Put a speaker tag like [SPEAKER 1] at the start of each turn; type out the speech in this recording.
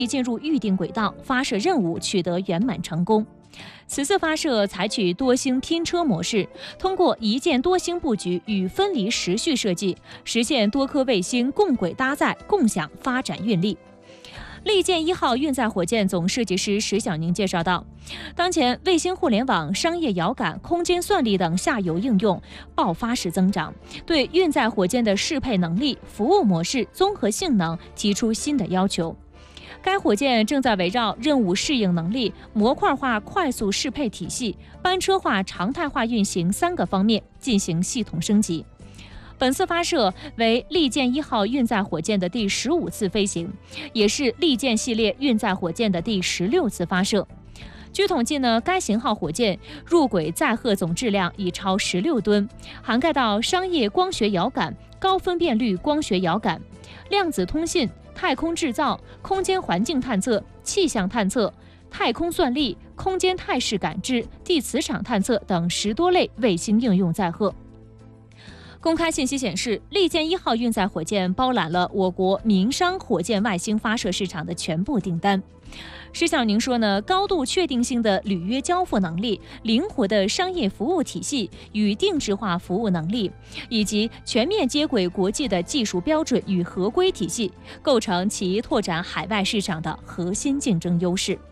[SPEAKER 1] 进入预定轨道，发射任务取得圆满成功。此次发射采取多星拼车模式，通过一箭多星布局与分离时序设计，实现多颗卫星共轨搭载，共享发展运力。利剑1号运载火箭总设计师石小宁介绍道，当前卫星互联网、商业遥感、空间算力等下游应用爆发式增长，对运载火箭的适配能力、服务模式、综合性能提出新的要求。该火箭正在围绕任务适应能力、模块化快速适配体系、班车化常态化运行3个方面进行系统升级。本次发射为利剑1号运载火箭的第15次飞行，也是利剑系列运载火箭的第16次发射。据统计呢，该型号火箭入轨载荷总质量已超16吨，涵盖到商业光学遥感、高分辨率光学遥感、量子通信、太空制造、空间环境探测、气象探测、太空算力、空间态势感知、地磁场探测等10多类卫星应用载荷。公开信息显示，利剑1号运载火箭包揽了我国民商火箭外星发射市场的全部订单。石小宁说呢，高度确定性的履约交付能力、灵活的商业服务体系与定制化服务能力，以及全面接轨国际的技术标准与合规体系，构成其拓展海外市场的核心竞争优势。